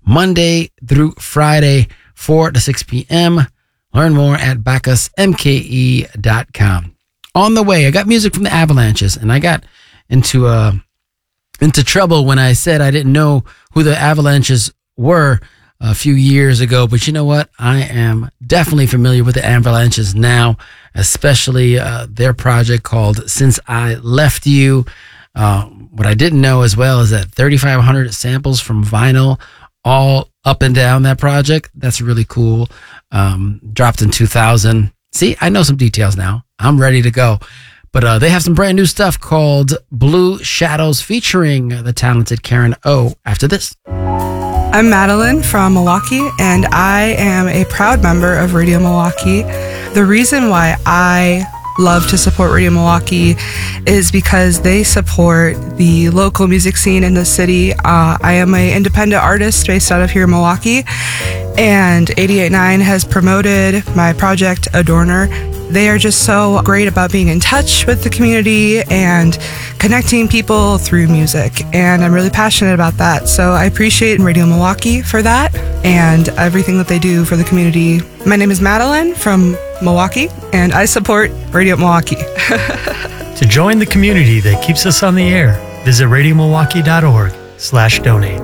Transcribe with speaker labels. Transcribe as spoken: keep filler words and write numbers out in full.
Speaker 1: Monday through Friday, four to six p.m. Learn more at bacchus m k e dot com. On the way, I got music from the Avalanches, and I got into uh, into trouble when I said I didn't know who the Avalanches were a few years ago. But you know what? I am definitely familiar with the Avalanches now, especially uh, their project called Since I Left You. Uh, what I didn't know as well is that thirty-five hundred samples from vinyl all up and down that project. That's really cool. Um, dropped in two thousand. See, I know some details now. I'm ready to go. But uh, they have some brand new stuff called Blue Shadows featuring the talented Karen O after this.
Speaker 2: I'm Madeline from Milwaukee, and I am a proud member of Radio Milwaukee. The reason why I love to support Radio Milwaukee is because they support the local music scene in the city. Uh, I am an independent artist based out of here in Milwaukee, and eighty-eight point nine has promoted my project Adorner. They are just so great about being in touch with the community and connecting people through music, and I'm really passionate about that. So I appreciate Radio Milwaukee for that and everything that they do for the community. My name is Madeline from Milwaukee, and I support Radio Milwaukee.
Speaker 3: To join the community that keeps us on the air, visit radio milwaukee dot org slash donate.